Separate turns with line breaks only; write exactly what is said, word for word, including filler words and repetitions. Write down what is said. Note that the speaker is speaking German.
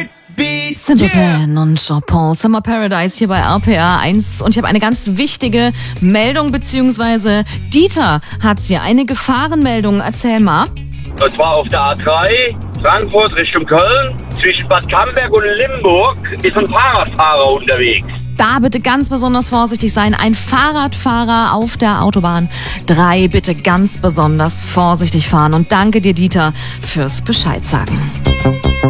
Simple Plan und Jean-Paul, Summer Paradise hier bei R P R eins. Und ich habe eine ganz wichtige Meldung, beziehungsweise Dieter hat's hier. Eine Gefahrenmeldung. Erzähl mal.
Und zwar auf der A drei, Frankfurt Richtung Köln. Zwischen Bad Camberg und Limburg ist ein Fahrradfahrer unterwegs.
Da bitte ganz besonders vorsichtig sein. Ein Fahrradfahrer auf der Autobahn drei bitte ganz besonders vorsichtig fahren. Und danke dir, Dieter, fürs Bescheid sagen.